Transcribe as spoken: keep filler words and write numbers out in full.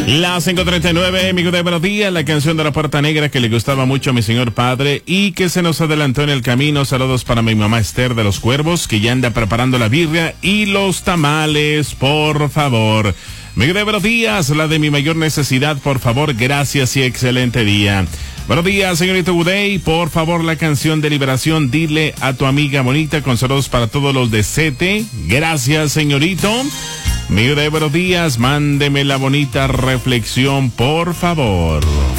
Las cinco treinta y nueve, amigo de buenos días, la canción de la Puerta Negra que le gustaba mucho a mi señor padre y que se nos adelantó en el camino. Saludos para mi mamá Esther de los Cuervos, que ya anda preparando la birria y los tamales, por favor. Amigo de buenos días, la de mi mayor necesidad, por favor, gracias y excelente día. Buenos días, señorito Budey, por favor, la canción de Liberación, dile a tu amiga bonita, con saludos para todos los de Sete. Gracias, señorito. Amigo de buenos días, mándeme la bonita reflexión, por favor.